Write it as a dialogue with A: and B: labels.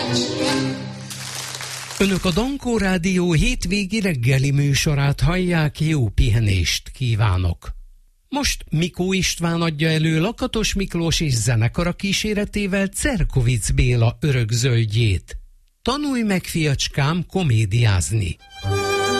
A: Önök a Dankó Rádió hétvégi reggeli műsorát hallják, jó pihenést kívánok! Most Mikó István adja elő Lakatos Miklós és zenekara kíséretével Cerkovics Béla örökzöldjét. Tanulj meg, fiacskám, komédiázni!